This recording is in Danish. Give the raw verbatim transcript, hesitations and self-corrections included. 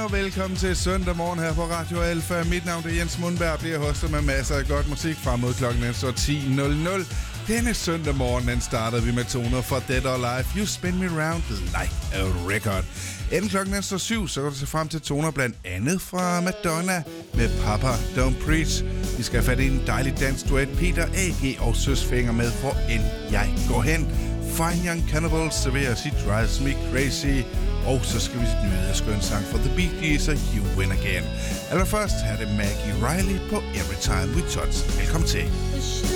og velkommen til søndag morgen her på Radio Alfa. Mit navn er Jens Mundberg og bliver hostet med masser af godt musik frem mod klokken ti nul nul. Denne søndag morgen den startede vi med toner fra Dead or Alive. You spin me round like a record. Inden klokken er så syv, så går det sig frem til toner blandt andet fra Madonna med Papa Don't Preach. Vi skal have fat i en dejlig dansk duet. Peter A G og Søsfinger med For End Jeg Går Hen. Fine Young Cannibal serverer She Drives Me Crazy. Og så skal vi nyde af skøn sang fra The Bee Gees og You Win Again. Allerførst er det Maggie Riley på Every Time We Touch. Velkommen til.